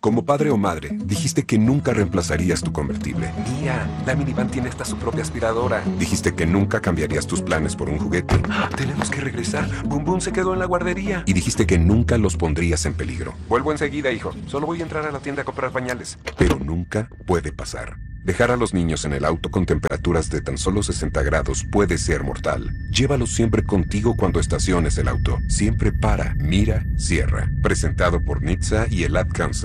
Como padre o madre, dijiste que nunca reemplazarías tu convertible. Mía, la minivan tiene hasta su propia aspiradora. Dijiste que nunca cambiarías tus planes por un juguete. Tenemos que regresar. Boom Boom se quedó en la guardería. Y dijiste que nunca los pondrías en peligro. Vuelvo enseguida, hijo. Solo voy a entrar a la tienda a comprar pañales. Pero nunca puede pasar. Dejar a los niños en el auto con temperaturas de tan solo 60 grados puede ser mortal. Llévalos siempre contigo cuando estaciones el auto. Siempre para, mira, cierra. Presentado por NHTSA y el Ad Council.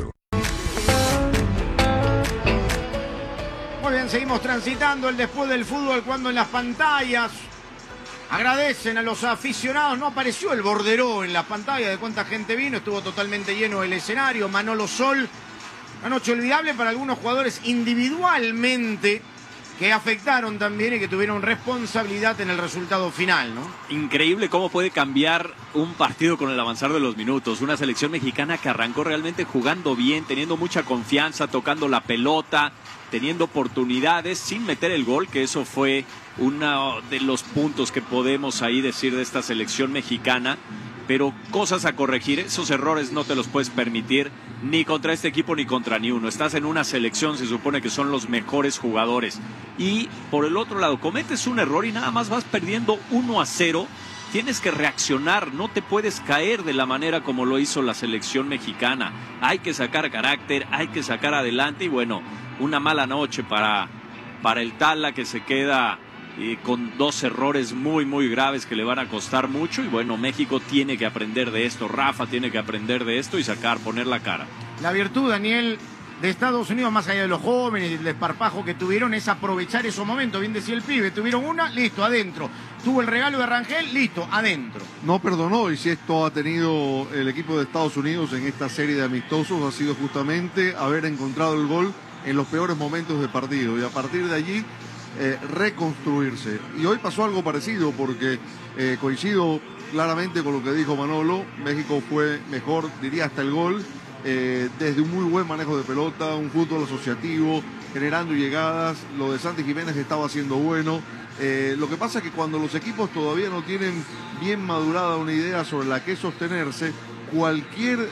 Muy bien, seguimos transitando el después del fútbol cuando en las pantallas agradecen a los aficionados. No apareció el borderó en la pantalla de cuánta gente vino. Estuvo totalmente lleno el escenario. Manolo Sol. Una noche olvidable para algunos jugadores individualmente que afectaron también y que tuvieron responsabilidad en el resultado final, ¿no? Increíble cómo puede cambiar un partido con el avanzar de los minutos. Una selección mexicana que arrancó realmente jugando bien, teniendo mucha confianza, tocando la pelota, teniendo oportunidades sin meter el gol, que eso fue uno de los puntos que podemos ahí decir de esta selección mexicana. Pero cosas a corregir, esos errores no te los puedes permitir ni contra este equipo ni contra ni uno. Estás en una selección, se supone que son los mejores jugadores. Y por el otro lado, cometes un error y nada más vas perdiendo 1-0. Tienes que reaccionar, no te puedes caer de la manera como lo hizo la selección mexicana. Hay que sacar carácter, hay que sacar adelante y bueno, una mala noche para el Tala que se queda con dos errores muy graves que le van a costar mucho y bueno, México tiene que aprender de esto, Rafa tiene que aprender de esto y poner la cara. La virtud, Daniel, de Estados Unidos, más allá de los jóvenes y el desparpajo que tuvieron, es aprovechar esos momentos. Bien decía el pibe, tuvieron una, listo, adentro. Tuvo el regalo de Rangel, listo, adentro. No perdonó, y si esto ha tenido el equipo de Estados Unidos en esta serie de amistosos, ha sido justamente haber encontrado el gol en los peores momentos del partido y a partir de allí reconstruirse. Y hoy pasó algo parecido porque coincido claramente con lo que dijo Manolo. México fue mejor, diría hasta el gol, desde un muy buen manejo de pelota, un fútbol asociativo, generando llegadas. Lo de Santi Jiménez estaba haciendo bueno. Lo que pasa es que cuando los equipos todavía no tienen bien madurada una idea sobre la que sostenerse, cualquier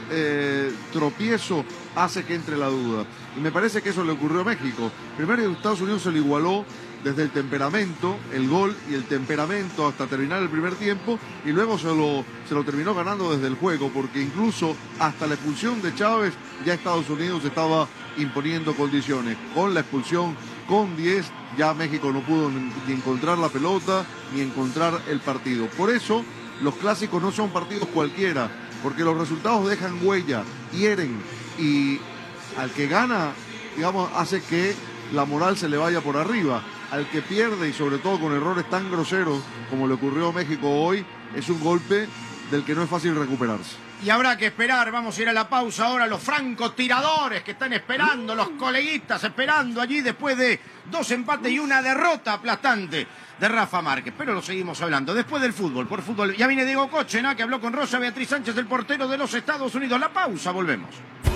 tropiezo hace que entre la duda. Y me parece que eso le ocurrió a México. Primero Estados Unidos se lo igualó desde el temperamento, el gol y el temperamento hasta terminar el primer tiempo, y luego se lo terminó ganando desde el juego, porque incluso hasta la expulsión de Chávez ya Estados Unidos estaba imponiendo condiciones. Con la expulsión, con 10, ya México no pudo ni encontrar la pelota, ni encontrar el partido. Por eso los clásicos no son partidos cualquiera, porque los resultados dejan huella, hieren, y al que gana, digamos, hace que la moral se le vaya por arriba. Al que pierde, y sobre todo con errores tan groseros como le ocurrió a México hoy, es un golpe del que no es fácil recuperarse. Y habrá que esperar, vamos a ir a la pausa ahora, los francotiradores que están esperando, los coleguitas esperando allí después de 2 empates y una derrota aplastante de Rafa Márquez. Pero lo seguimos hablando después del fútbol, por fútbol. Ya viene Diego Cochena, que habló con Rosa Beatriz Sánchez, el portero de los Estados Unidos. La pausa, volvemos.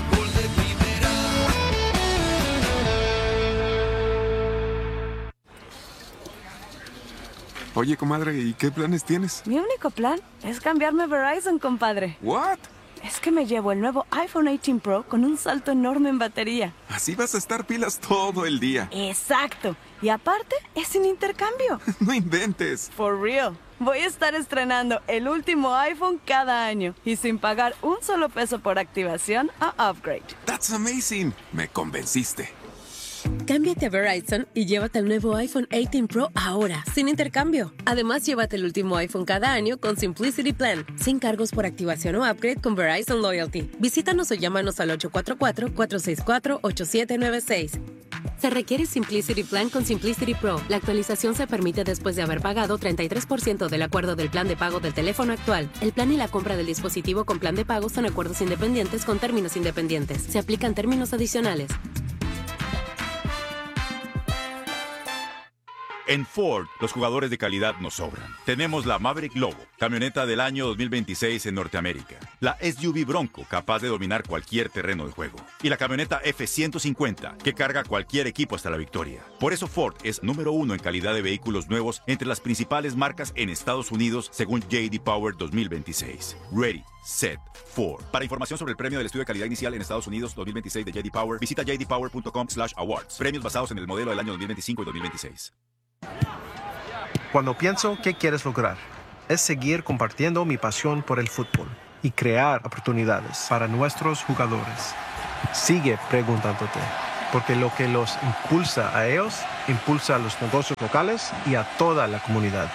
Oye, comadre, ¿y qué planes tienes? Mi único plan es cambiarme a Verizon, compadre. ¿What? Es que me llevo el nuevo iPhone 18 Pro con un salto enorme en batería. Así vas a estar pilas todo el día. Exacto. Y aparte, es sin intercambio. No inventes. For real. Voy a estar estrenando el último iPhone cada año y sin pagar un solo peso por activación o upgrade. That's amazing. Me convenciste. Cámbiate a Verizon y llévate el nuevo iPhone 18 Pro ahora, sin intercambio. Además, llévate el último iPhone cada año con Simplicity Plan, sin cargos por activación o upgrade con Verizon Loyalty. Visítanos o llámanos al 844-464-8796. Se requiere Simplicity Plan con Simplicity Pro. La actualización se permite después de haber pagado 33% del acuerdo del plan de pago del teléfono actual. El plan y la compra del dispositivo con plan de pago son acuerdos independientes con términos independientes. Se aplican términos adicionales. En Ford, los jugadores de calidad nos sobran. Tenemos la Maverick Lobo, camioneta del año 2026 en Norteamérica. La SUV Bronco, capaz de dominar cualquier terreno de juego. Y la camioneta F-150, que carga cualquier equipo hasta la victoria. Por eso Ford es número 1 en calidad de vehículos nuevos entre las principales marcas en Estados Unidos, según J.D. Power 2026. Ready, Set, Ford. Para información sobre el premio del estudio de calidad inicial en Estados Unidos 2026 de J.D. Power, visita jdpower.com/awards. Premios basados en el modelo del año 2025 y 2026. Cuando pienso qué quieres lograr, es seguir compartiendo mi pasión por el fútbol y crear oportunidades para nuestros jugadores. Sigue preguntándote, porque lo que los impulsa a ellos, impulsa a los negocios locales y a toda la comunidad.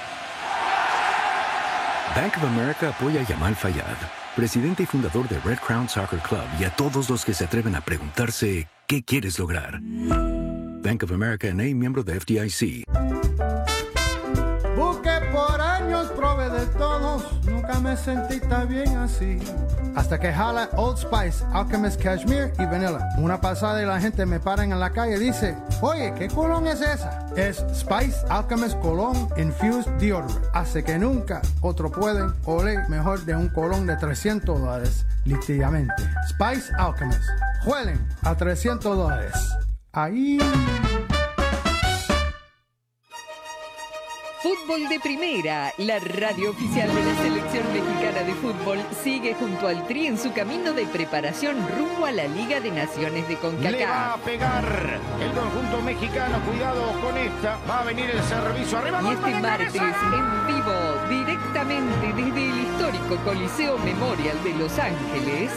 Bank of America apoya a Yamal Fayad, presidente y fundador de Red Crown Soccer Club, y a todos los que se atreven a preguntarse ¿qué quieres lograr? Bank of America N.A., miembro de FDIC. Busqué por años, probé de todos, nunca me sentí tan bien así. Hasta que jala Old Spice, Alchemist Cashmere y Vanilla. Una pasada y la gente me paran en la calle y dice, oye, ¿qué cologne es esa? Es Spice Alchemist Cologne Infused Deodorant. Hace que nunca otro pueden oler mejor de un cologne de $300, literalmente. Spice Alchemist. Huelen a $300. Ahí... Fútbol de Primera, la radio oficial de la Selección Mexicana de Fútbol, sigue junto al Tri en su camino de preparación rumbo a la Liga de Naciones de CONCACAF. Le va a pegar el conjunto mexicano, cuidado con esta, va a venir el servicio arriba. Y este martes, en vivo, directamente desde el histórico Coliseo Memorial de Los Ángeles,